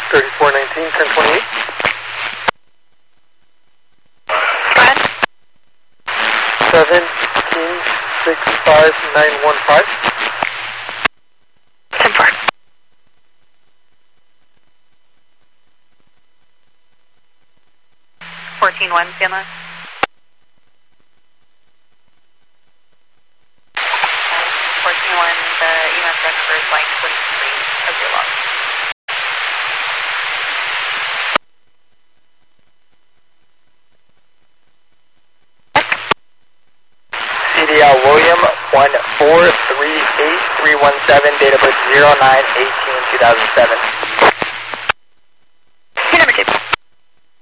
3419, 1028. Go ahead. 1765915. 10-4. 14-1, Gamma. 14-1, the EMS record is line 23 of your log. CDL William 1438317, date of birth 09/18/2007.